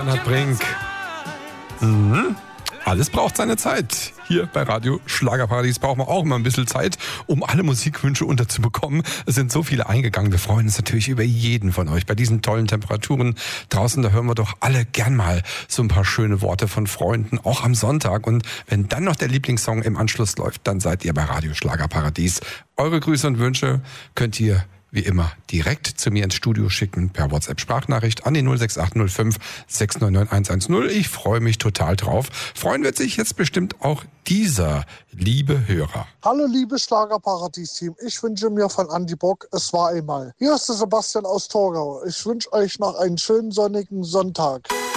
Bernhard Brink. Mhm. Alles braucht seine Zeit. Hier bei Radio Schlagerparadies brauchen wir auch immer ein bisschen Zeit, um alle Musikwünsche unterzubekommen. Es sind so viele eingegangen. Wir freuen uns natürlich über jeden von euch. Bei diesen tollen Temperaturen draußen, da hören wir doch alle gern mal so ein paar schöne Worte von Freunden, auch am Sonntag. Und wenn dann noch der Lieblingssong im Anschluss läuft, dann seid ihr bei Radio Schlagerparadies. Eure Grüße und Wünsche könnt ihr wie immer direkt zu mir ins Studio schicken per WhatsApp-Sprachnachricht an die 06805 699 110. Ich freue mich total drauf. Freuen wird sich jetzt bestimmt auch dieser liebe Hörer. Hallo liebes Schlagerparadies-Team, ich wünsche mir von Andi Bock, es war einmal. Hier ist der Sebastian aus Torgau. Ich wünsche euch noch einen schönen sonnigen Sonntag.